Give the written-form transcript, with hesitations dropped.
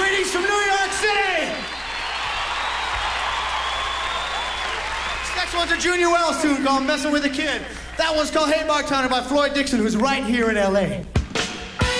Greetings from New York City! This next one's a Junior Wells tune called Messing with a Kid. That one's called Hey Bartender by Floyd Dixon, who's right here in LA.